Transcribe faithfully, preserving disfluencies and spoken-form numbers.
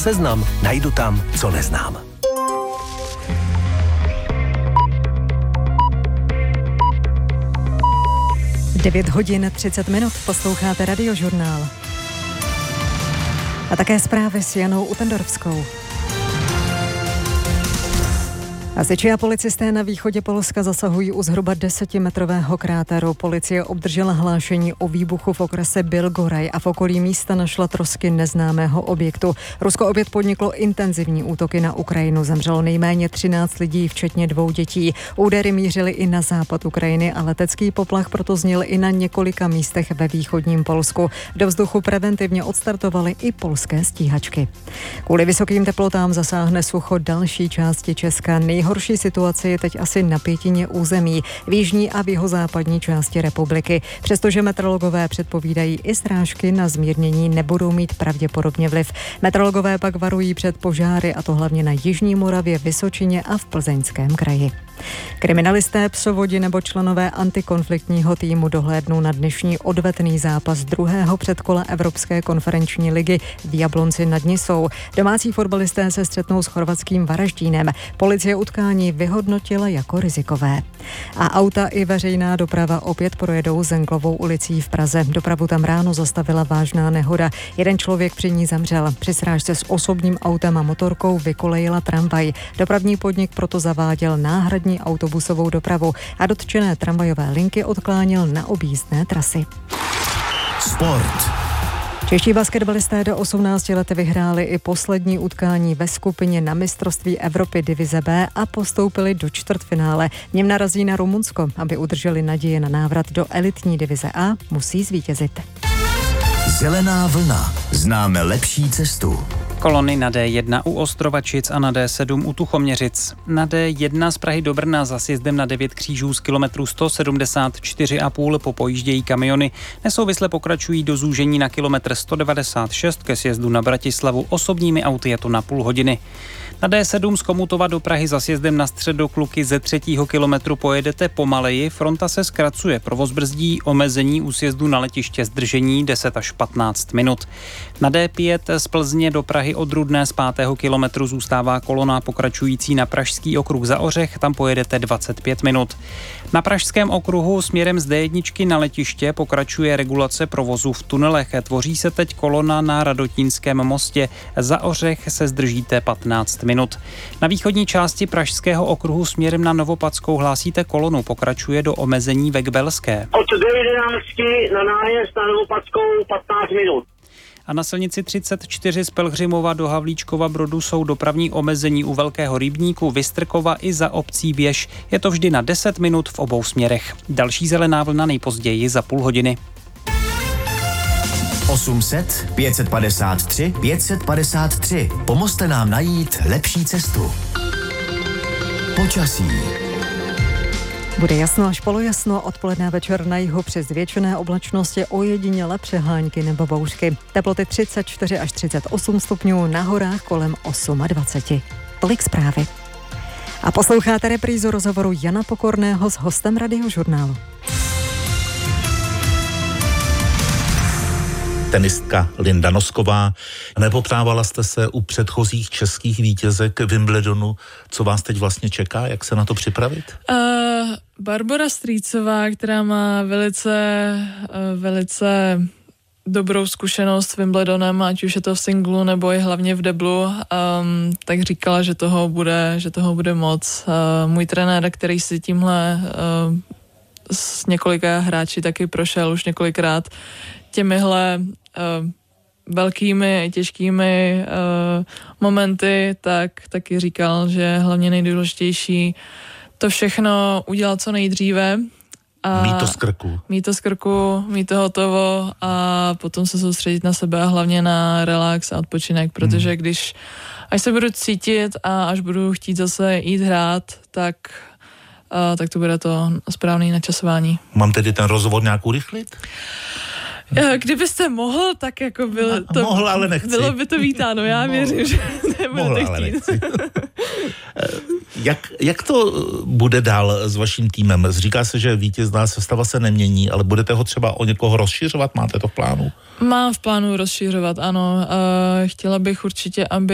Seznam, najdu tam, co neznám. devět hodin třicet minut, posloucháte Radiožurnál. A také zprávy s Janou Utendorovskou. Hasiči a policisté na východě Polska zasahují u zhruba desetimetrového kráteru. Policie obdržela hlášení o výbuchu v okrese Bilgoraj a v okolí místa našla trosky neznámého objektu. Rusko opět podniklo intenzivní útoky na Ukrajinu. Zemřelo nejméně třináct lidí, včetně dvou dětí. Údery mířily i na západ Ukrajiny a letecký poplach proto zněl i na několika místech ve východním Polsku. Do vzduchu preventivně odstartovaly i polské stíhačky. Kvůli vysokým teplotám zasáhne sucho další části Česka. Nejhorší situace je teď asi na pětině území v jižní a v jihozápadní části republiky. Přestože meteorologové předpovídají i srážky, na zmírnění nebudou mít pravděpodobně vliv. Meteorologové pak varují před požáry, a to hlavně na jižní Moravě, Vysočině a v Plzeňském kraji. Kriminalisté, psovodi nebo členové antikonfliktního týmu dohlédnou na dnešní odvetný zápas druhého předkola Evropské konferenční ligy v Jablonci nad Nisou. Domácí fotbalisté se střetnou s chorvatským Varaždínem. Policie utkání vyhodnotila jako rizikové. A auta i veřejná doprava opět projedou Zenklovou ulicí v Praze. Dopravu tam ráno zastavila vážná nehoda. Jeden člověk při ní zemřel. Při srážce s osobním autem a motorkou vykolejila tramvaj. Dopravní podnik proto zaváděl náhradní autobusovou dopravu a dotčené tramvajové linky odkláněl na objízdné trasy. Sport. Čeští basketbalisté do osmnácti let vyhráli i poslední utkání ve skupině na mistrovství Evropy divize B a postoupili do čtvrtfinále. V něm narazí na Rumunsko. Aby udrželi naděje na návrat do elitní divize A, musí zvítězit. Zelená vlna. Známe lepší cestu. Kolony na D jedna u Ostrovačic a na D sedm u Tuchoměřic. Na D jedna z Prahy do Brna za sjezdem na devět křížů z kilometru sto sedmdesát čtyři a půl popojíždějí kamiony. Nesouvisle pokračují do zúžení na kilometr sto devadesát šest ke sjezdu na Bratislavu. Osobními auty je to na půl hodiny. Na D sedm z Komutova do Prahy za sjezdem na Středokluky ze třetího kilometru pojedete pomaleji, fronta se zkracuje, provoz brzdí, omezení u sjezdu na letiště zdržení deset až patnáct minut. Na D pět z Plzně do Prahy od Rudné z pátého kilometru zůstává kolona pokračující na Pražský okruh za Ořech, tam pojedete dvacet pět minut. Na Pražském okruhu směrem z D jedna na letiště pokračuje regulace provozu v tunelech. Tvoří se teď kolona na Radotínském mostě, za Ořech se zdržíte patnáct minut. Na východní části Pražského okruhu směrem na Novopadskou hlásíte kolonu, pokračuje do omezení ve Gbelské. Od D jedenáct na nájezd na Novopadskou patnáct minut. A na silnici třicet čtyři z Pelhřimova do Havlíčkova Brodu jsou dopravní omezení u Velkého Rybníku, Vystrkova i za obcí Věž. Je to vždy na deset minut v obou směrech. Další zelená vlna nejpozději za půl hodiny. osm set pět set padesát tři pět set padesát tři. Pomozte nám najít lepší cestu. Počasí. Bude jasno až polojasno, odpoledne večer na jihu přes zvětšené oblačnosti ojediněle přehánky nebo bouřky. Teploty třicet čtyři až třicet osm stupňů, na horách kolem dvacet osm. Tolik zprávy. A posloucháte reprízu rozhovoru Jana Pokorného s hostem Radiožurnálu. Tenistka Linda Nosková. Nepoptávala jste se u předchozích českých vítězek Wimbledonu, co vás teď vlastně čeká, jak se na to připravit? Uh, Barbora Strýcová, která má velice, uh, velice dobrou zkušenost s Wimbledonem, ať už je to v singlu nebo i hlavně v deblu, um, tak říkala, že toho bude, že toho bude moc. Uh, můj trenér, který si tímhle uh, s několika hráči taky prošel už několikrát těmihle uh, velkými, těžkými uh, momenty, tak taky říkal, že hlavně nejdůležitější to všechno udělat co nejdříve. A mít to z krku. Mít to z krku, mít to hotovo a potom se soustředit na sebe a hlavně na relax a odpočinek, protože hmm. když až se budu cítit a až budu chtít zase jít hrát, tak, uh, tak to bude to správné načasování. Mám tedy ten rozhovor nějak urychlit? Kdybyste mohl, tak jako bylo to... Mohl, ale nechci. Bylo by to vítáno, já věřím, že nebudete mohl, chtít. jak, jak to bude dál s vaším týmem? Říká se, že vítězná sestava se nemění, ale budete ho třeba o někoho rozšiřovat? Máte to v plánu? Mám v plánu rozšiřovat, ano. Chtěla bych určitě, aby